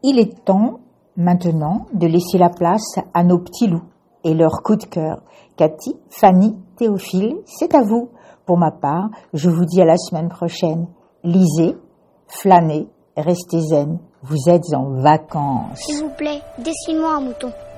Il est temps, maintenant, de laisser la place à nos petits loups et leurs coups de cœur. Cathy, Fanny, Théophile, c'est à vous. Pour ma part, je vous dis à la semaine prochaine. Lisez, flânez, restez zen. Vous êtes en vacances. S'il vous plaît, dessine-moi un mouton.